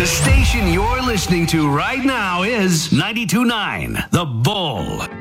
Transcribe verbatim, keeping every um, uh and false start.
The station you're listening to right now is ninety-two point nine The Bull.